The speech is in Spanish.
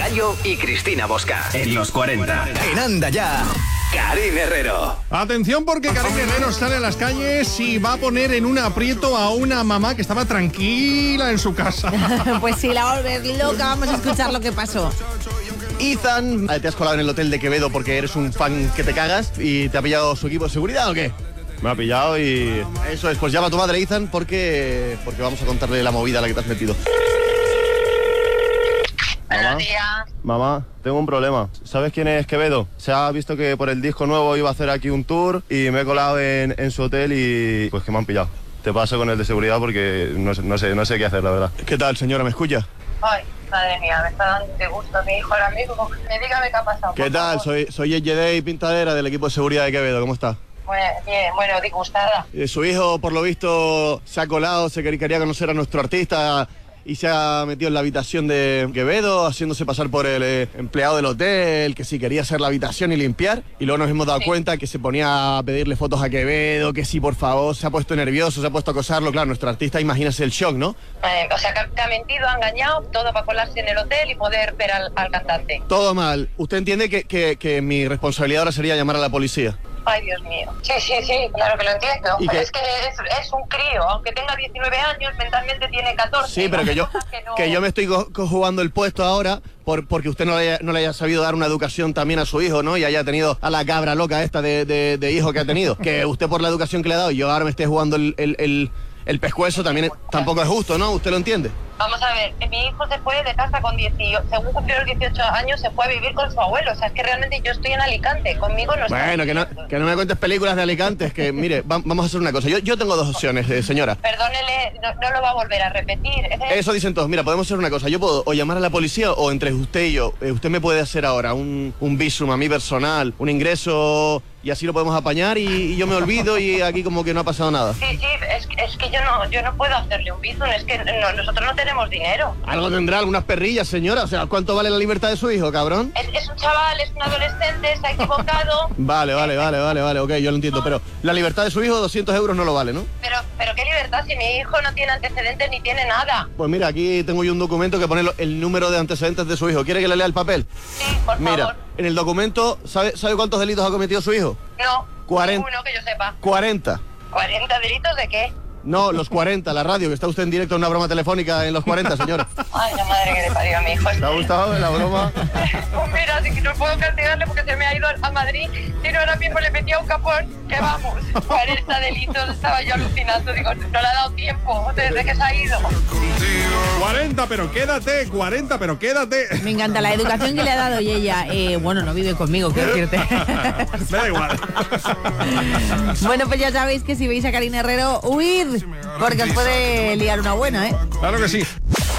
Gallo y Cristina Bosca. En los 40. En Anda Ya, Karin Herrero. Atención, porque Karin Herrero sale a las calles y va a poner en un aprieto a una mamá que estaba tranquila en su casa. Pues sí, la va a volver loca. Vamos a escuchar lo que pasó. Ethan, te has colado en el hotel de Quevedo porque eres un fan que te cagas y te ha pillado su equipo de seguridad, ¿o qué? Me ha pillado y... Eso es, pues llama a tu madre, Ethan, porque vamos a contarle la movida a la que te has metido. Buenos días. Mamá, tengo un problema. ¿Sabes quién es Quevedo? Se ha visto que por el disco nuevo iba a hacer aquí un tour y me he colado en su hotel y pues que me han pillado. Te paso con el de seguridad porque no sé qué hacer, la verdad. ¿Qué tal, señora? ¿Me escucha? Ay, madre mía, me está dando de gusto mi hijo ahora mismo. Dígame qué ha pasado. ¿Qué tal? Soy Yeye Pintadera del equipo de seguridad de Quevedo. ¿Cómo está? Bien, bueno, disgustada. Su hijo, por lo visto, se ha colado, quería conocer a nuestro artista y se ha metido en la habitación de Quevedo, haciéndose pasar por el empleado del hotel, que sí quería hacer la habitación y limpiar. Y luego nos hemos dado cuenta que se ponía a pedirle fotos a Quevedo, que sí, por favor, se ha puesto nervioso, se ha puesto a acosarlo. Claro, nuestro artista, imagínese el shock, ¿no? O sea, que ha mentido, ha engañado, todo para colarse en el hotel y poder ver al cantante. Todo mal. ¿Usted entiende que mi responsabilidad ahora sería llamar a la policía? Ay, Dios mío. Sí, claro que lo entiendo. Pero es que es un crío, aunque tenga 19 años, mentalmente tiene 14. Sí, pero que yo me estoy jugando el puesto ahora porque usted no le haya sabido dar una educación también a su hijo, ¿no? Y haya tenido a la cabra loca esta de hijo que ha tenido. Que usted por la educación que le ha dado y yo ahora me esté jugando el pescuezo también tampoco es justo, ¿no? ¿Usted lo entiende? Vamos a ver, mi hijo se fue de casa con 18, según cumplió los 18 años, se fue a vivir con su abuelo. O sea, es que realmente yo estoy en Alicante, conmigo no está. Bueno, que no me cuentes películas de Alicante, es que, mire, vamos a hacer una cosa. Yo tengo dos opciones, señora. Perdónele, no lo va a volver a repetir. Eso dicen todos. Mira, podemos hacer una cosa. Yo puedo o llamar a la policía o entre usted y yo. Usted me puede hacer ahora un visum a mí personal, un ingreso... Y así lo podemos apañar y yo me olvido y aquí como que no ha pasado nada. Sí, es que yo no puedo hacerle un visum, es que nosotros no tenemos dinero. Algo tendrá, algunas perrillas, señora. O sea, ¿cuánto vale la libertad de su hijo, cabrón? Es un chaval, es un adolescente, se ha equivocado. Vale, ok, yo lo entiendo. Pero la libertad de su hijo, 200 euros no lo vale, ¿no? Pero qué libertad, si mi hijo no tiene antecedentes ni tiene nada. Pues mira, aquí tengo yo un documento que pone el número de antecedentes de su hijo. ¿Quiere que le lea el papel? Sí, por favor. Mira, en el documento, ¿sabe cuántos delitos ha cometido su hijo? No, 40. ninguno que yo sepa. 40. ¿40 delitos de qué? No, los 40, la radio, que está usted en directo en una broma telefónica en los 40, señora. Ay, la madre que le parió a mi hijo. ¿Te ha gustado la broma? Pues mira, así que no puedo castigarle porque se me ha ido a Madrid, sino ahora mismo le metí a un capón, que vamos, 40 delitos, estaba yo alucinando, digo, no le ha dado tiempo desde que se ha ido. 40, pero quédate, 40, pero quédate. Me encanta la educación que le ha dado y ella. Bueno, no vive conmigo, quiero decirte. Me da igual. Bueno, pues ya sabéis que si veis a Karin Herrero, huid, porque os puede liar una buena, ¿eh? Claro que sí.